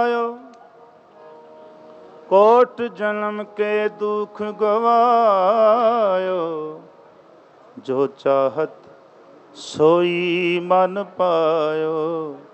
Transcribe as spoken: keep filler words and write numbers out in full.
Coat जन्म के दुख गवायो, जो चाहत सोई मन पायो।